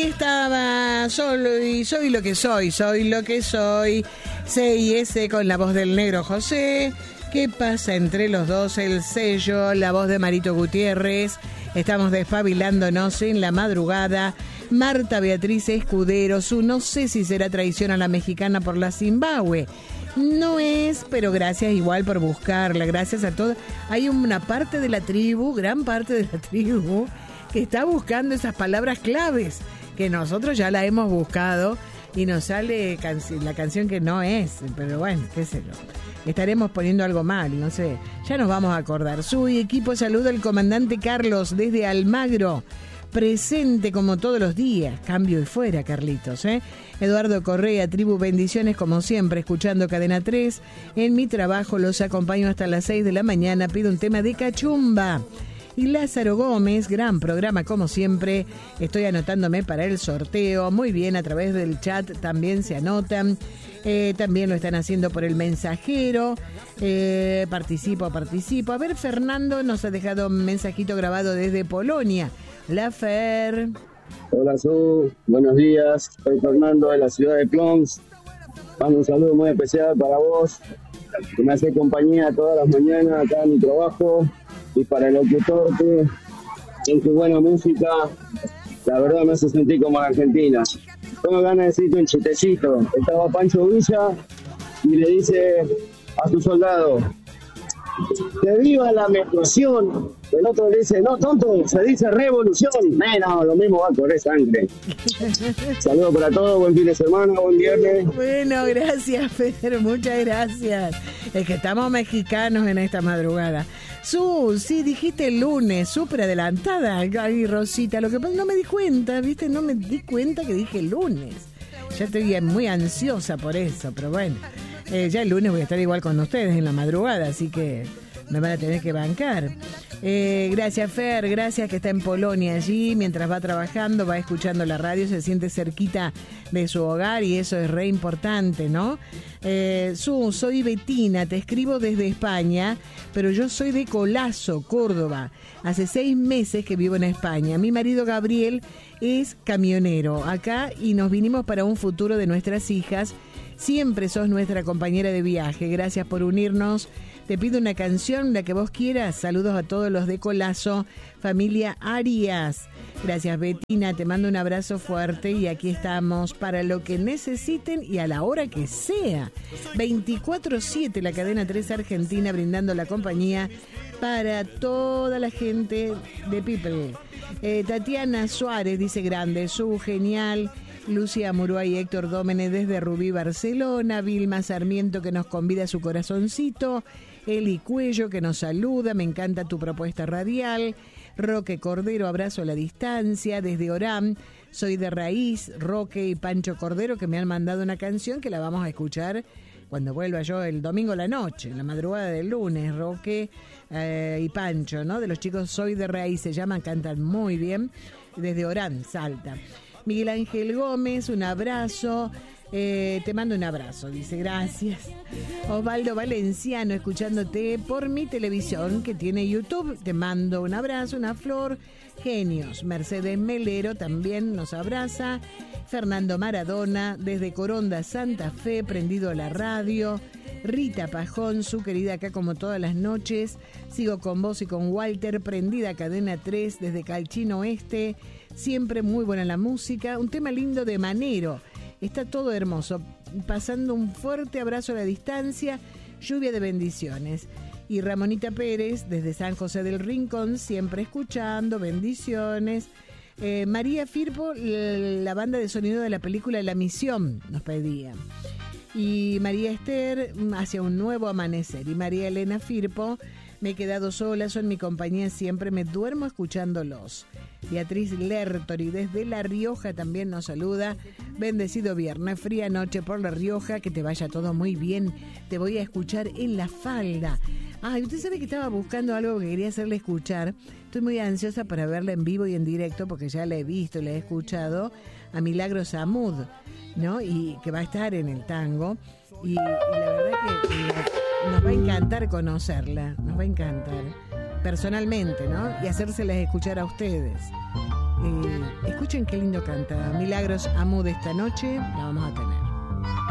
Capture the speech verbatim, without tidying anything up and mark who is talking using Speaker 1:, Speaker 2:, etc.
Speaker 1: estaba, soy, soy lo que soy, soy lo que soy. C y S con la voz del negro José. ¿Qué pasa entre los dos? El sello, la voz de Marito Gutiérrez. Estamos despabilándonos en la madrugada. Marta Beatriz Escudero, su no sé si será traición a la mexicana por la Zimbabue. No es, pero gracias igual por buscarla, gracias a todos. Hay una parte de la tribu, gran parte de la tribu, que está buscando esas palabras claves, que nosotros ya la hemos buscado y nos sale canci- la canción que no es, pero bueno, qué sé yo. Estaremos poniendo algo mal, no sé, ya nos vamos a acordar. Su equipo saluda al comandante Carlos desde Almagro. Presente como todos los días. Cambio y fuera, Carlitos, ¿eh? Eduardo Correa, tribu, bendiciones como siempre, escuchando Cadena tres. En mi trabajo los acompaño hasta las seis de la mañana. Pido un tema de cachumba. Y Lázaro Gómez, gran programa como siempre. Estoy anotándome para el sorteo. Muy bien, a través del chat también se anotan. Eh, también lo están haciendo por el mensajero. Eh, participo, participo. A ver, Fernando nos ha dejado un mensajito grabado desde Polonia. La Fer.
Speaker 2: Hola, Su. Buenos días. Soy Fernando de la ciudad de Ploms. Mando un saludo muy especial para vos, que me hace compañía todas las mañanas acá en mi trabajo. Y para el locutor, que en tu buena música, la verdad me hace sentir como en Argentina. Tengo ganas de decirte un chistecito. Estaba Pancho Villa y le dice a su soldado: ¡que viva la menstruación! El otro le dice: no, tonto, se dice revolución. Menos, lo mismo va a correr sangre. Saludos para todos, buen fin de semana, buen viernes.
Speaker 1: Bueno, gracias, Fer, muchas gracias. Es que estamos mexicanos en esta madrugada. Su, sí, dijiste el lunes, súper adelantada. Ay, Rosita, lo que pasa, no me di cuenta, ¿viste? No me di cuenta que dije el lunes. Ya estoy muy ansiosa por eso, pero bueno. Eh, ya el lunes voy a estar igual con ustedes en la madrugada, así que me van a tener que bancar. Eh, gracias, Fer, gracias, que está en Polonia allí, mientras va trabajando, va escuchando la radio, se siente cerquita de su hogar y eso es re importante, ¿no? Eh, Su, soy Betina, te escribo desde España, pero yo soy de Colazo, Córdoba. Hace seis meses que vivo en España. Mi marido Gabriel es camionero acá y nos vinimos para un futuro de nuestras hijas. Siempre sos nuestra compañera de viaje. Gracias por unirnos. Te pido una canción, la que vos quieras. Saludos a todos los de Colazo, familia Arias. Gracias, Betina. Te mando un abrazo fuerte y aquí estamos para lo que necesiten y a la hora que sea. veinticuatro siete, la cadena tres Argentina, brindando la compañía para toda la gente de People. Eh, Tatiana Suárez dice: grande, su genial. Lucia Muruay y Héctor Dómenes desde Rubí, Barcelona. Vilma Sarmiento, que nos convida a su corazoncito. Eli Cuello, que nos saluda. Me encanta tu propuesta radial. Roque Cordero, abrazo a la distancia. Desde Orán, soy de Raíz. Roque y Pancho Cordero, que me han mandado una canción que la vamos a escuchar cuando vuelva yo el domingo a la noche, en la madrugada del lunes. Roque eh, y Pancho, ¿no? De los chicos Soy de Raíz, se llaman, cantan muy bien. Desde Orán, Salta. Miguel Ángel Gómez, un abrazo. Eh, te mando un abrazo, dice, gracias. Osvaldo Valenciano, escuchándote por mi televisión que tiene YouTube. Te mando un abrazo, una flor. Genios. Mercedes Melero también nos abraza. Fernando Maradona, desde Coronda, Santa Fe, prendido a la radio. Rita Pajón, su querida acá como todas las noches. Sigo con vos y con Walter, prendida Cadena tres desde Calchín Oeste. Siempre muy buena la música. Un tema lindo de Manero. Está todo hermoso. Pasando un fuerte abrazo a la distancia. Lluvia de bendiciones. Y Ramonita Pérez, desde San José del Rincón, siempre escuchando. Bendiciones. Eh, María Firpo, la banda de sonido de la película La Misión, nos pedía. Y María Esther, hacia un nuevo amanecer. Y María Elena Firpo, me he quedado sola, son mi compañía siempre, me duermo escuchándolos. Beatriz Lertori, desde La Rioja, también nos saluda. Bendecido viernes, fría noche por La Rioja, que te vaya todo muy bien. Te voy a escuchar en la falda. Ay, usted sabe que estaba buscando algo que quería hacerle escuchar. Estoy muy ansiosa para verla en vivo y en directo, porque ya la he visto, la he escuchado, a Milagros Amud, ¿no? Y que va a estar en el tango. Y, y la verdad que y, nos va a encantar conocerla, nos va a encantar personalmente, ¿no? Y hacérselas escuchar a ustedes. Eh, escuchen qué lindo canta. Milagros Amú de esta noche, la vamos a tener.